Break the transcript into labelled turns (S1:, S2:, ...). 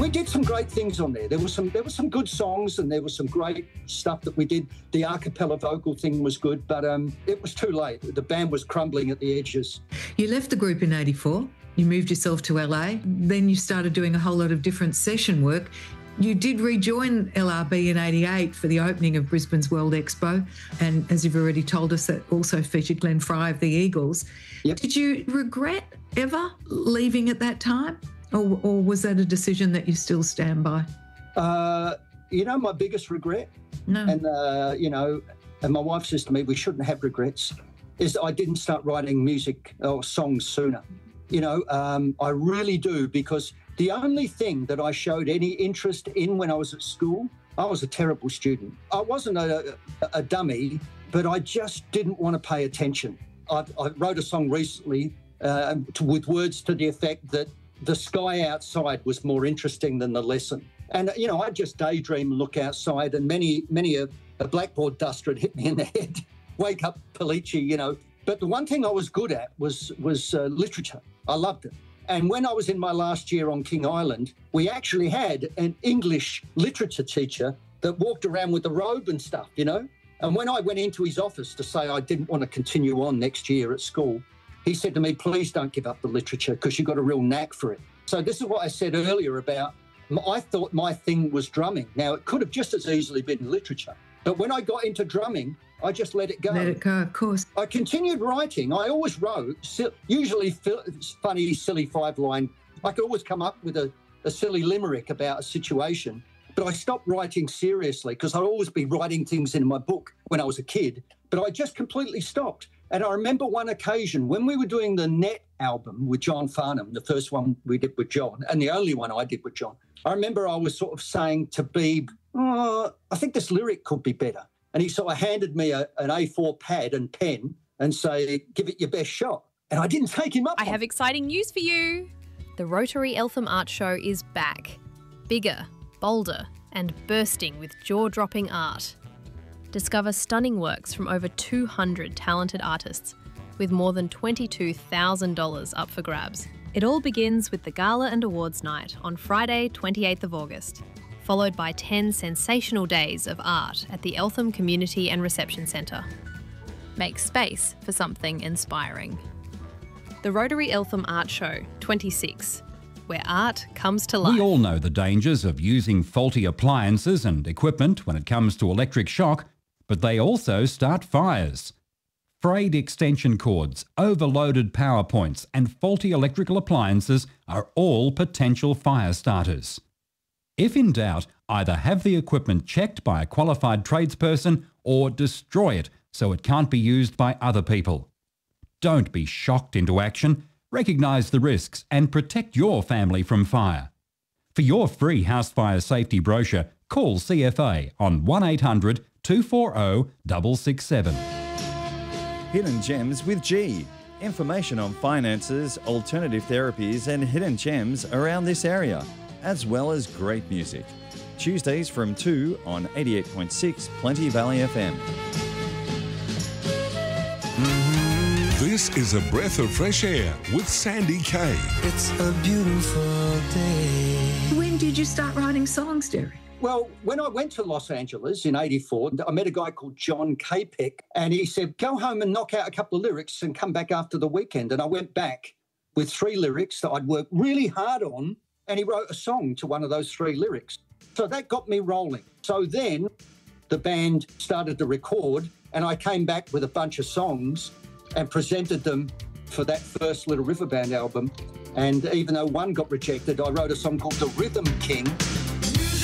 S1: We did some great things on there. There were some good songs, and there was some great stuff that we did. The a cappella vocal thing was good, but it was too late. The band was crumbling at the edges.
S2: You left the group in 84. You moved yourself to LA. Then you started doing a whole lot of different session work. You did rejoin LRB in 88 for the opening of Brisbane's World Expo. And as you've already told us, that also featured Glenn Fry of the Eagles.
S1: Yep.
S2: Did you regret ever leaving at that time? Or was that a decision that you still stand by?
S1: My biggest regret,
S2: No.
S1: and my wife says to me, we shouldn't have regrets, is I didn't start writing music or songs sooner. I really do, because the only thing that I showed any interest in when I was at school, I was a terrible student. I wasn't a dummy, but I just didn't want to pay attention. I wrote a song recently with words to the effect that the sky outside was more interesting than the lesson. And, I just daydream and look outside, and many a blackboard duster had hit me in the head. Wake up, Pollicci, But the one thing I was good at was literature. I loved it. And when I was in my last year on King Island, we actually had an English literature teacher that walked around with a robe and stuff, And when I went into his office to say I didn't want to continue on next year at school, he said to me, please don't give up the literature, because you've got a real knack for it. So this is what I said earlier about, I thought my thing was drumming. Now, it could have just as easily been literature. But when I got into drumming, I just let it go.
S2: Let it go, of course.
S1: I continued writing. I always wrote, usually funny, silly 5-line. I could always come up with a silly limerick about a situation. But I stopped writing seriously, because I'd always be writing things in my book when I was a kid. But I just completely stopped. And I remember one occasion when we were doing the Net album with John Farnham, the first one we did with John, and the only one I did with John. I remember I was sort of saying to Beeb, I think this lyric could be better. And he sort of handed me an A4 pad and pen and say, give it your best shot. And I didn't take him up.
S3: I have exciting news for you. The Rotary Eltham Art Show is back. Bigger, bolder, and bursting with jaw-dropping art. Discover stunning works from over 200 talented artists, with more than $22,000 up for grabs. It all begins with the Gala and Awards Night on Friday, 28th of August, followed by 10 sensational days of art at the Eltham Community and Reception Centre. Make space for something inspiring. The Rotary Eltham Art Show 26, where art comes to life.
S4: We all know the dangers of using faulty appliances and equipment when it comes to electric shock, but they also start fires. Frayed extension cords, overloaded power points and faulty electrical appliances are all potential fire starters. If in doubt, either have the equipment checked by a qualified tradesperson or destroy it so it can't be used by other people. Don't be shocked into action. Recognise the risks and protect your family from fire. For your free house fire safety brochure, call CFA on 1800 240 667.
S5: Hidden Gems with G. Information on finances, alternative therapies and hidden gems around this area, as well as great music. Tuesdays from 2 on 88.6 Plenty Valley FM.
S6: This is a breath of fresh air with Sandy Kay.
S7: It's a beautiful day.
S2: When did you start writing songs, Derek?
S1: Well, when I went to Los Angeles in 84, I met a guy called John Capek, and he said, go home and knock out a couple of lyrics and come back after the weekend. And I went back with 3 lyrics that I'd worked really hard on, and he wrote a song to one of those 3 lyrics. So that got me rolling. So then the band started to record, and I came back with a bunch of songs and presented them for that first Little River Band album. And even though one got rejected, I wrote a song called The Rhythm King,